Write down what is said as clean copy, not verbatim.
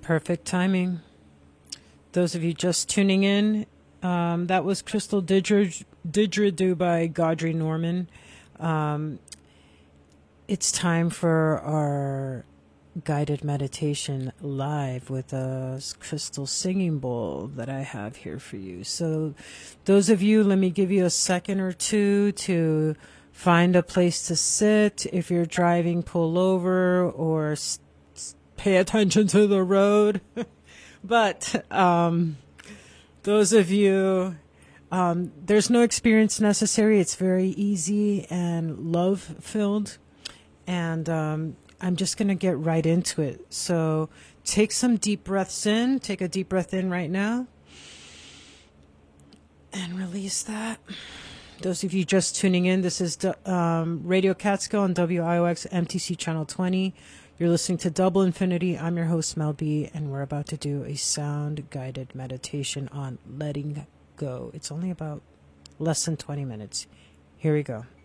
Perfect timing. Those of you just tuning in, that was Crystal Didgeridoo by Gaudry Norman. It's time for our guided meditation live with a crystal singing bowl that I have here for you. So those of you, let me give you a second or two to find a place to sit. If you're driving, pull over or pay attention to the road. But those of you, there's no experience necessary. It's very easy and love-filled. And I'm just going to get right into it. So take some deep breaths in. Take a deep breath in right now. And release that. Those of you just tuning in, this is Radio Catskill on WIOX MTC Channel 20. You're listening to Double Infinity. I'm your host, Mel B, and we're about to do a sound-guided meditation on letting go. It's only about less than 20 minutes. Here we go.